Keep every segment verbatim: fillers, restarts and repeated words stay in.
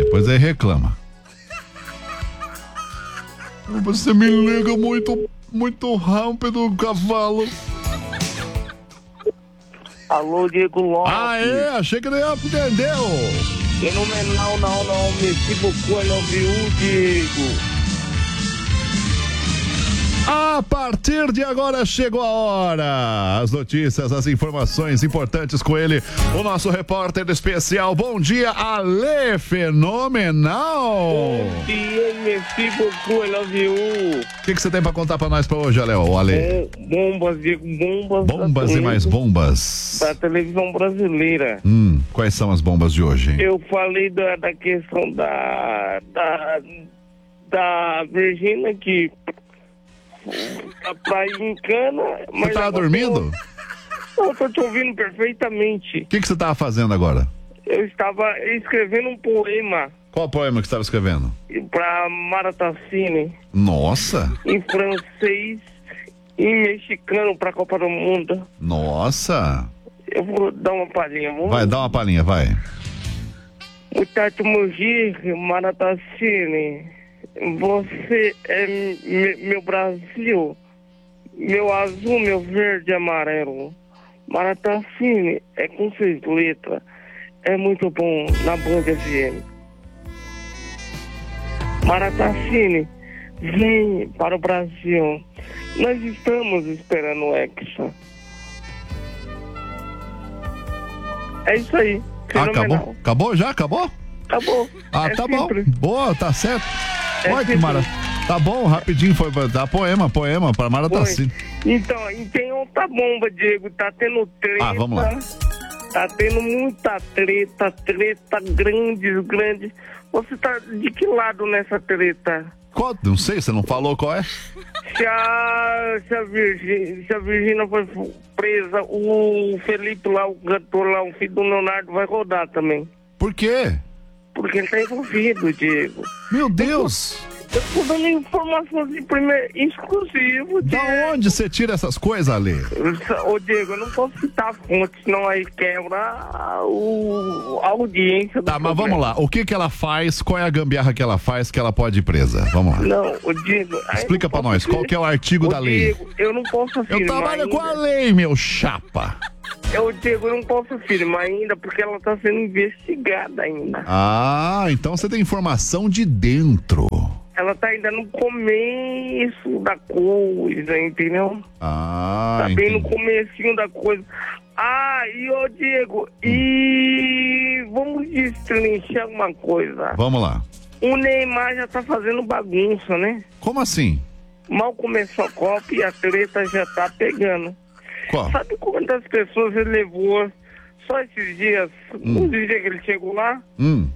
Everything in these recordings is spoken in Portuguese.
depois ele reclama. Você me liga muito, muito rápido, cavalo. Alô, Diego Lopes. Ah, é? Achei que não ia entender. Fenomenal, não, não. Merci beaucoup, I love you, Diego. A partir de agora chegou a hora. As notícias, as informações importantes com ele, o nosso repórter especial. Bom dia, Ale Fenomenal. Bom dia, merci beaucoup, I love you. O que, que você tem pra contar pra nós pra hoje, Ale? Ale? Bombas, Diego, bombas. Bombas e mais bombas. Da televisão brasileira. Hum, quais são as bombas de hoje? Eu falei da, da questão da, da, da Virgínia que tá pra ir em cana. Você tava dormindo? Eu, eu tô te ouvindo perfeitamente. O que, que você tava fazendo agora? Eu estava escrevendo um poema. Qual poema que você estava escrevendo? Pra Maratassini. Nossa! Em francês e em mexicano pra Copa do Mundo. Nossa! Eu vou dar uma palhinha, amor. Vai, dá uma palhinha, vai. Muchacho Mugir, Maratassini. Você é me, meu Brasil, meu azul, meu verde e amarelo. Maratassini é com seis letras, é muito bom na Band F M. Maratassini, vem para o Brasil. Nós estamos esperando o Hexa. É isso aí. Ah, acabou? Acabou já? Acabou? Acabou. Ah, é tá simples. bom. Boa, tá certo. É Olha que simples. maravilha. Tá bom, rapidinho foi pra dar poema, poema pra Maratassini. Então, e tem outra bomba, Diego. Tá tendo treta. Ah, vamos lá. Tá tendo muita treta, treta grandes, grandes. Você tá de que lado nessa treta? Qual? Não sei, você não falou qual é? Se a, se a, Virgínia, se a Virgínia foi presa, o Felipe lá, o cantor lá, o filho do Leonardo, vai rodar também. Por quê? Porque ele tá envolvido, Diego. Meu Deus! Eu tô dando informações de primeiro exclusivo, Da Diego. onde você tira essas coisas, Ale? Ô, Diego, eu não posso citar fontes, senão aí quebra o, a audiência do Tá, mas programa. vamos lá. O que que ela faz? Qual é a gambiarra que ela faz que ela pode ir presa? Vamos lá. Não, ô, Diego... aí eu Explica não pra posso nós, qual dizer. que é o artigo Ô, da lei? Diego, eu não posso afirmar Eu trabalho ainda. com a lei, meu chapa. Eu, Diego, eu não posso afirmar ainda, porque ela tá sendo investigada ainda. Ah, então você tem informação de dentro. Ela tá ainda no começo da coisa, entendeu? Ah, Tá bem no entendi. comecinho da coisa. Ah, e ô Diego, e vamos destrinchar uma coisa. Vamos lá. O Neymar já tá fazendo bagunça, né? Como assim? Mal começou a Copa e a treta já tá pegando. Qual? Sabe quantas pessoas ele levou só esses dias? Hum. Um dia que ele chegou lá? Hum.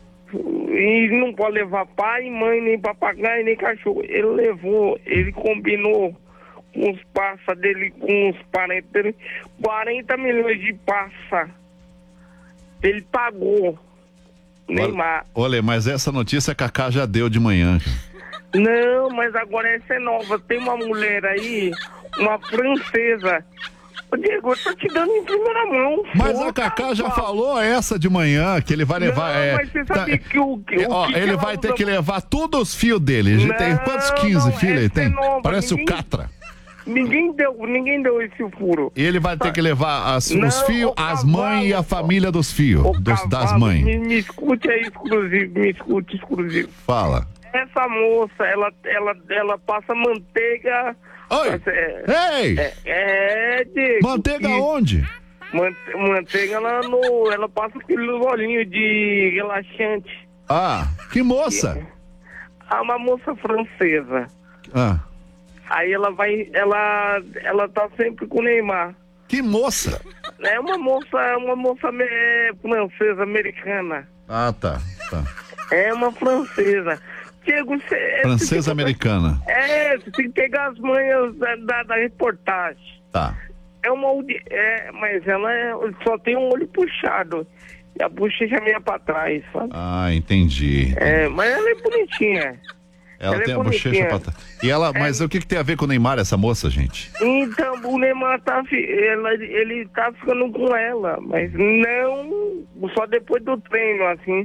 E não pode levar pai, mãe, nem papagaio, nem cachorro. Ele levou, ele combinou com os parça dele, com os parentes dele, quarenta milhões de parça. Ele pagou. Neymar. Olha, mas essa notícia a Cacá já deu de manhã. Não, mas agora essa é nova. Tem uma mulher aí, uma francesa. Ô, Diego, eu tô te dando em primeira mão. Mas Pô, a Cacá cara, já fala. falou essa de manhã, que ele vai levar... Não, é, mas você tá- sabe que o- que- o ó, que que ele ela vai ter usa- que levar todos os fios dele. Ele tem Não, quantos quinze não, filhos ele essa tem? é nova, Parece ninguém- o Catra. Ninguém deu, ninguém deu esse furo. E ele vai ter que levar as- Não, os fios, o as cavalo, mães e a família dos fios, Ô, dos, das cavalo, mães. Me, me escute aí exclusivo, me escute exclusivo. Fala. Essa moça, ela, ela, ela passa manteiga. Oi! É, Ei! é, é, Diego. Manteiga e- onde? mante- Manteiga ela no. Ela passa aqueles olhinhos de relaxante. Ah, que moça! Ah, uma moça francesa. Ah, Aí ela vai. Ela, ela tá sempre com o Neymar. que moça! É uma moça, uma moça me- francesa, americana. Ah, tá. tá. É uma francesa. Diego, cê, Francesa cê- americana. É, você tem que pegar as manhas da, da, da reportagem. Tá. É uma audi- é, mas ela é- só tem um olho puxado. E a bochecha meia pra trás, sabe? Ah, entendi. É, mas ela é bonitinha. Ela, ela é tem a bochecha bonitinha. pra trás. E ela, mas o que, que tem a ver com o Neymar, essa moça, gente? Então, o Neymar tá, fi- ela, ele tá ficando com ela, mas não só depois do treino, assim.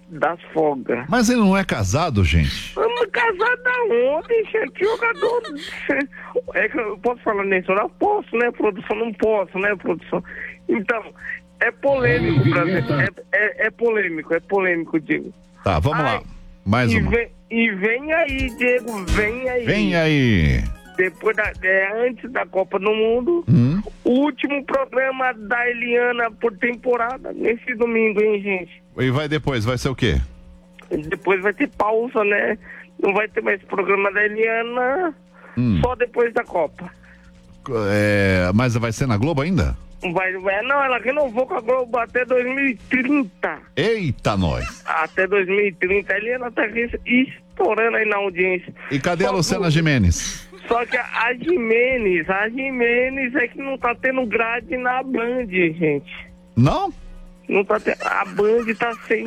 das folgas. Mas ele não é casado, gente? Vamos casar da onde, gente? Jogador. É que eu posso falar nisso? Eu não posso, né, produção? Não posso, né, produção? Então, é polêmico, Brasil. É, é, é polêmico, é polêmico, Diego. Tá, vamos Ai, lá. Mais e uma. Vem, e vem aí, Diego, vem aí. Vem aí. Depois da, é, antes da Copa do Mundo, Hum? o último programa da Eliana por temporada, nesse domingo, hein, gente? E vai depois, vai ser o quê? Depois vai ter pausa, né? Não vai ter mais programa da Eliana, Hum. só depois da Copa. É, mas vai ser na Globo ainda? Vai, vai, não, ela renovou com a Globo até dois mil e trinta. Eita, nós. Até dois mil e trinta. A Eliana tá estourando aí na audiência. E cadê a Só Luciana que- Gimenez? Só que a Gimenez, a Gimenez é que não tá tendo grade na Band, gente. Não? Não tá te... A Band tá sem,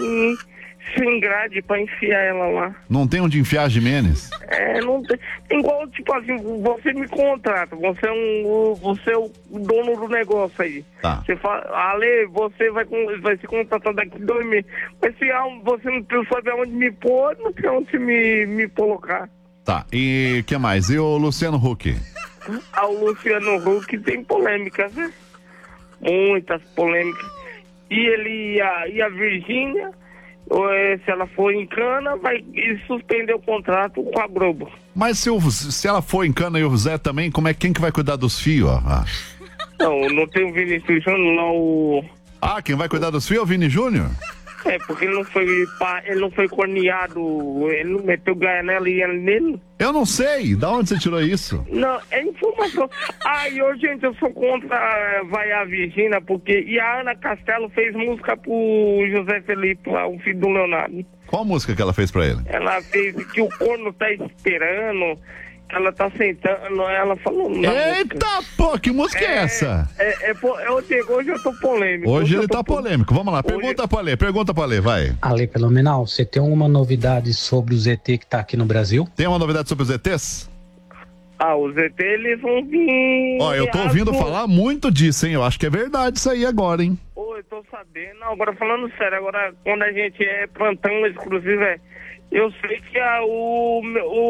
sem grade pra enfiar ela lá. Não tem onde enfiar a Gimenez? É, não tem. Igual, tipo assim, você me contrata, você é um. Você é o dono do negócio aí. Tá. Você fala, Ale, você vai, com- vai ser contratado daqui dois meses. Mas se há um- você não tem saber onde me pôr, não tem onde me, me colocar. Tá, e o que mais? E o Luciano Huck? Ah, o Luciano Huck tem polêmicas, né? Muitas polêmicas. E ele e a, e a Virgínia, ou, eh, se ela for em cana, vai suspender o contrato com a Globo. Mas se, o, se ela for em cana e o Zé também, como é quem que vai cuidar dos fios? ó? Ah. Não, não tem o Vinícius Júnior, não. O... ah, quem vai cuidar dos fios é o Vini Júnior? É, porque ele não foi pá, ele não foi corneado, ele não meteu ganela e nele. Eu não sei, da onde você tirou isso? Não, é informação. Ah, e hoje, gente, eu sou contra eh, vai a Virgínia, porque. E a Ana Castelo fez música pro José Felipe, lá, o filho do Leonardo. Qual música que ela fez pra ele? Ela fez que o corno tá esperando, que ela tá sentando, ela falou. na música. Eita, pô, que música é, essa? É, é, po- eu digo, hoje eu tô polêmico. Hoje eu ele tô tá po- polêmico. Vamos lá, Hoje- pergunta pra ler, pergunta pra ler, vai. Ale Fenomenal, você tem alguma novidade sobre o Z T que tá aqui no Brasil? Tem uma novidade sobre os E Tês? Ah, os E T, eles vão vir. Ó, eu tô ouvindo azul. falar muito disso, hein? Eu acho que é verdade isso aí agora, hein? Pô, eu tô sabendo. Não, agora falando sério, agora quando a gente é plantão exclusivo, é, eu sei que a, o,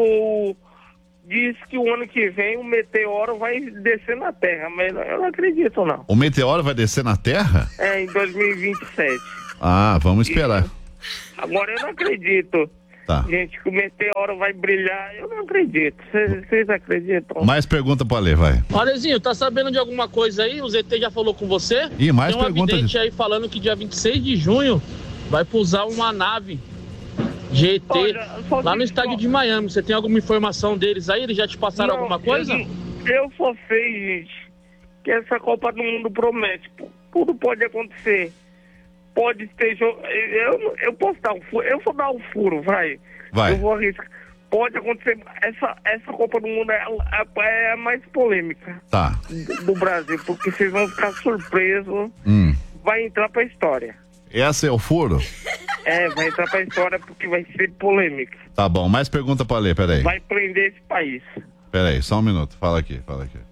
o. Diz que o ano que vem o meteoro vai descer na Terra, mas eu não acredito, não. O meteoro vai descer na Terra? É, em dois mil e vinte e sete. Ah, vamos esperar. Agora eu não acredito. Tá. Gente, que o meteoro vai brilhar, eu não acredito. Vocês acreditam? Mais pergunta pra ler, vai. Alezinho, tá sabendo de alguma coisa aí? O Z T já falou com você? Ih, mais Tem um pergunta vidente de- aí falando que dia vinte e seis de junho vai pousar uma nave G T Olha, só lá no que- estádio de Miami. Você tem alguma informação deles aí? Eles já te passaram Não, alguma coisa? Eu, eu só sei, gente, que essa Copa do Mundo promete. Tudo pode acontecer. Pode ter jogo. Eu, eu posso dar o furo. Eu vou dar o furo, vai. Vai. Eu vou arriscar. Pode acontecer. Essa, essa Copa do Mundo é, a- é a mais polêmica Tá. do, do Brasil, porque vocês vão ficar surpresos. Hum. Vai entrar pra história. Essa é o furo? É, vai entrar pra história porque vai ser polêmica. Tá bom, mais pergunta pra ler, peraí. Vai prender esse país. Peraí, só um minuto. Fala aqui, fala aqui.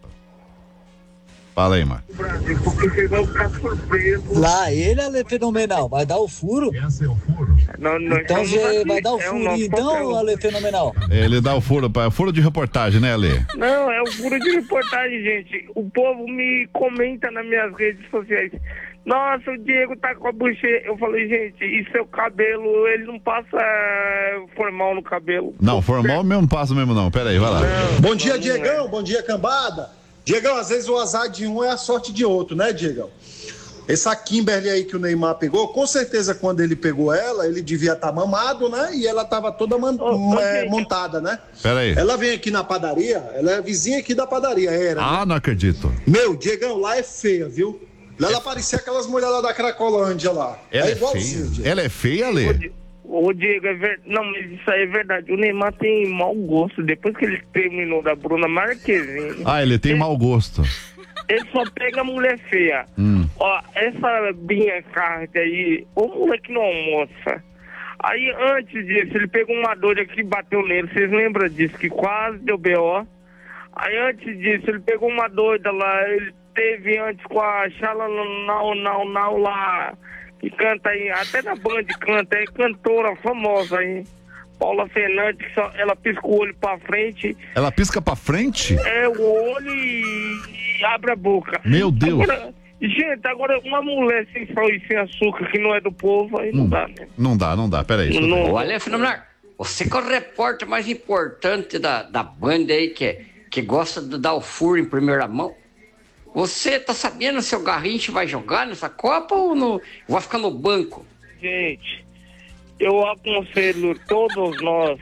Fala aí, Marcos. Brasil, porque vocês vão ficar surpresos. Lá ele é fenomenal, vai dar o furo. Esse é o furo? Não, nós Então estamos você aqui, vai dar o é furo nosso então, papel. Ale Fenomenal? Ele dá o furo, pra- furo de reportagem, né, Ale? Não, é o furo de reportagem, gente. O povo me comenta nas minhas redes sociais. Nossa, o Diego tá com a bochecha. Eu falei, gente, e seu cabelo, ele não passa eh, formal no cabelo. Não, formal mesmo passa mesmo não. Peraí, vai lá. Bom dia, Diegão. Bom dia, cambada. Diegão, às vezes o azar de um é a sorte de outro, né, Diegão? Essa Kimberly aí que o Neymar pegou, com certeza quando ele pegou ela, ele devia estar mamado, né? E ela tava toda man- Ô, ô, é, gente. montada, né? Peraí. Ela vem aqui na padaria, ela é vizinha aqui da padaria, era. Ah, não acredito. Meu, Diegão, lá é feia, viu? Lá ela parecia aquelas mulheres lá da Cracolândia lá. Ela é, igualzinho, feia? Diego. Ela é feia, Ô, Ale? Di- Ô, Diego, é ver... não, mas isso aí é verdade. O Neymar tem mau gosto. Depois que ele terminou da Bruna Marquezine, Ah, ele tem mau gosto. ele só pega mulher feia. Hum. Ó, essa Binha Carter aí, o moleque não almoça. Aí, antes disso, ele pegou uma doida que bateu nele. Vocês lembram disso? Que quase deu B O. Aí, antes disso, ele pegou uma doida lá. Ele teve antes com a Xala não, não, não lá. que canta aí, até na Band canta, é cantora famosa aí. Paula Fernandes, só, ela pisca o olho pra frente. Ela pisca pra frente? É, o olho e, e abre a boca. Meu Deus. Agora, gente, agora uma mulher sem sal e sem açúcar que não é do povo, aí não, não dá, né? Não dá, não dá, peraí. Não. Olha, Fenomenal, você que é o repórter mais importante da, da Band aí, que, que gosta de dar o furo em primeira mão. Você tá sabendo se o Garrincha vai jogar nessa Copa ou no, vai ficar no banco? Gente, eu aconselho todos nós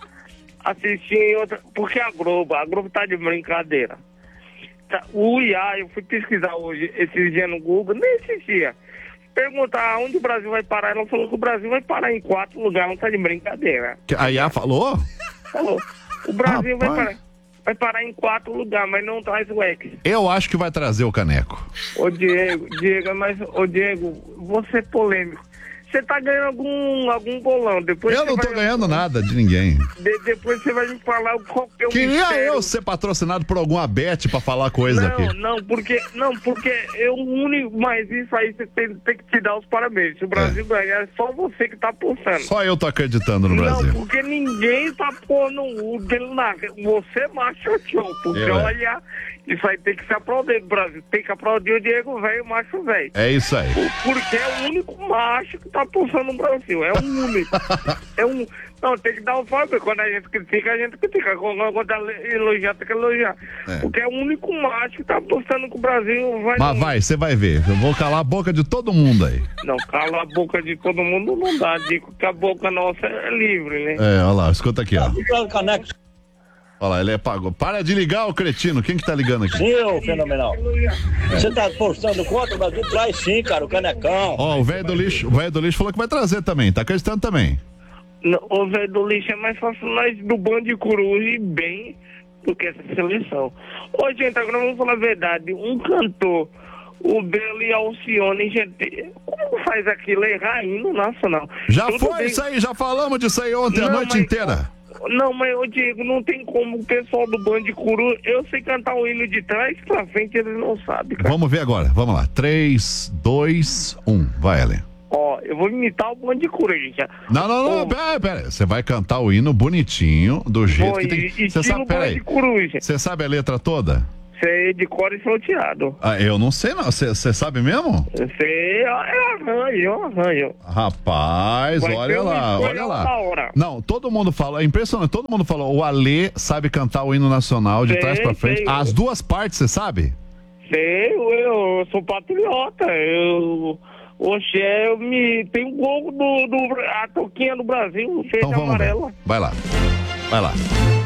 assistirem outra... Porque a Globo, a Globo tá de brincadeira. Tá, o I A, eu fui pesquisar hoje, esses dias no Google, nem assistia. Perguntar onde o Brasil vai parar, ela falou que o Brasil vai parar em quatro lugares, não tá de brincadeira. A I A falou? Falou. O Brasil vai Rapaz. parar. Vai parar em quatro lugares, mas não traz o X. Eu acho que vai trazer o caneco. Ô Diego, Diego, mas, ô Diego, você é polêmico. Você tá ganhando algum, algum bolão. Depois Eu você não tô vai- ganhando nada de ninguém. De- depois você vai me falar qual que é o Queria mistério. eu ser patrocinado por alguma Bet pra falar coisa Não, aqui. não, porque, não, porque eu único, mas isso aí você tem, tem que te dar os parabéns. Se o Brasil ganhar, é só você que tá apostando. Só eu tô acreditando no Não, Brasil. porque ninguém tá pondo o dedo na... Você macho show, porque Eu, é. olha, isso aí tem que se aplaudir do Brasil. Tem que aplaudir o Diego velho, o macho velho. É isso aí. Porque é o único macho que tá apostando no Brasil. É o único. É um... Não, tem que dar um fome. Quando a gente critica, a gente critica. Quando quando elogiar, tem que elogiar. É. Porque é o único macho que tá apostando que o Brasil vai... Mas vai, você vai ver. Eu vou calar a boca de todo mundo aí. Não, cala a boca de todo mundo não dá. Digo que a boca nossa é livre, né? É, olha lá, escuta aqui, ó. Caneco. Olha lá, ele é pago. Para de ligar, o cretino. Quem que tá ligando aqui? Sim, ô Fenomenal. Você tá postando contra o Brasil? Traz sim, cara, o canecão. Ó, o velho do lixo, o velho do lixo falou que vai trazer também. Tá acreditando também. Não, o velho do lixo é mais fácil nós do bando de coruja ir bem do que essa seleção. Ô, gente, agora vamos falar a verdade. Um cantor, o Belo e Alcione, gente, como faz aquilo? Errar hino nacional. Já Tudo foi bem. isso aí, já falamos disso aí ontem a Não, noite mas- inteira. Não, mas, ô Diego, não tem como o pessoal do bando de coruja, eu sei cantar o hino de trás pra frente, eles não sabem, cara. Vamos ver agora, vamos lá. três, dois, um. Vai, Ellen. Ó, eu vou imitar o bando de coruja. Não, não, não, Ô, pera, pera. Você vai cantar o hino bonitinho, do jeito Pô, que tem. e- Você estilo sabe, pera bando aí. de coruja. Você sabe a letra toda? Sei de cor e salteado. Ah, eu não sei não. Você sabe mesmo? Eu sei, eu arranjo, eu arranjo. Rapaz, Vai olha ter uma lá, escolha olha lá. da hora. Não, todo mundo fala, é impressionante, todo mundo falou, o Alê sabe cantar o hino nacional de Sei, trás pra frente. sei. As duas partes, você sabe? Sei, eu, eu sou patriota. Eu, oxe, eu me. Tem um gol do, do. A toquinha do Brasil, feita Então vamos ver. amarela. Vai lá. Vai lá.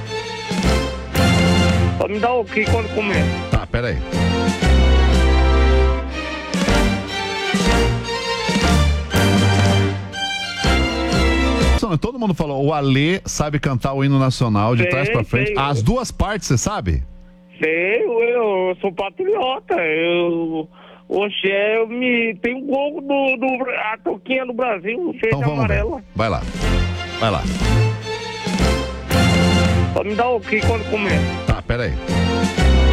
Só me dá o que quando comer. Tá, pera aí. Todo mundo falou, o Alê sabe cantar o hino nacional de Sei, trás pra frente. sei. As duas partes, você sabe? Sei, eu, eu sou patriota. Eu. Oxe, eu me. Tem um gol do, do. A toquinha do Brasil, feita Então vamos ver. amarela. Vai lá. Vai lá. Só me dá o que quando comer. Tá, pera aí.